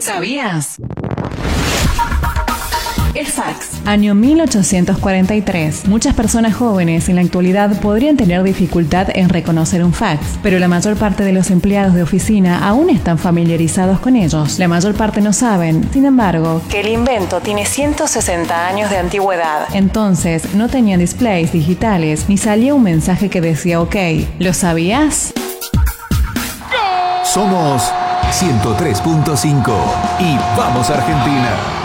¿Sabías? El fax. Año 1843. Muchas personas jóvenes en la actualidad podrían tener dificultad en reconocer un fax, pero la mayor parte de los empleados de oficina aún están familiarizados con ellos. La mayor parte no saben, sin embargo, que el invento tiene 160 años de antigüedad. Entonces, no tenían displays digitales ni salía un mensaje que decía OK. ¿Lo sabías? Somos 103.5 y vamos Argentina.